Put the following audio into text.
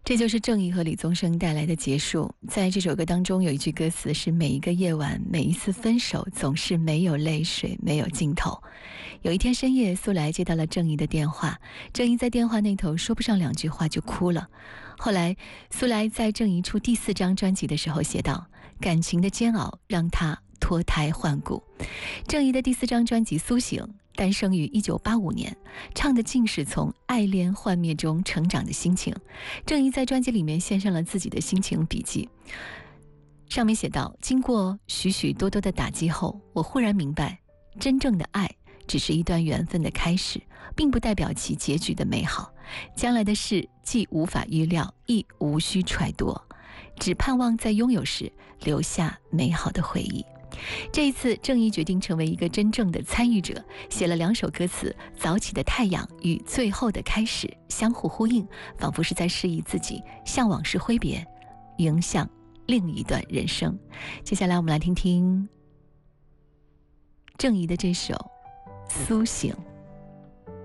这就是郑怡和李宗盛带来的结束。在这首歌当中有一句歌词是：每一个夜晚，每一次分手，总是没有泪水，没有尽头。有一天深夜，苏来接到了郑怡的电话，郑怡在电话那头说不上2句话就哭了。后来苏来在郑怡出第4张专辑的时候写道：感情的煎熬让他脱胎换骨。郑怡的第4张专辑《苏醒》诞生于1985年，唱的竟是从爱恋幻灭中成长的心情。郑怡在专辑里面献上了自己的心情笔记，上面写道：经过许许多多的打击后，我忽然明白，真正的爱只是一段缘分的开始，并不代表其结局的美好。将来的事既无法预料，亦无需揣度，只盼望在拥有时留下美好的回忆。这一次郑怡决定成为一个真正的参与者，写了2首歌词，早起的太阳与最后的开始相互呼应，仿佛是在示意自己向往事挥别，迎向另一段人生。接下来我们来听听郑怡的这首《苏醒》。